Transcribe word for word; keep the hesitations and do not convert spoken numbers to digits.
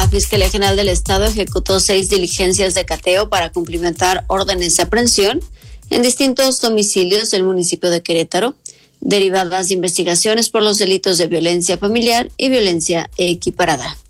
Fiscalía General del Estado ejecutó seis diligencias de cateo para cumplimentar órdenes de aprehensión en distintos domicilios del municipio de Querétaro, derivadas de investigaciones por los delitos de violencia familiar y violencia equiparada.